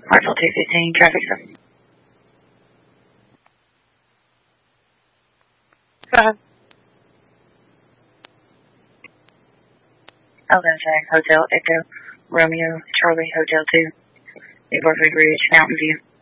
Hartsville 215, traffic, sir. Go ahead. I was going to say Hotel Echo, Romeo, Charlie, Hotel 2, Newport Ridge, Mountain View.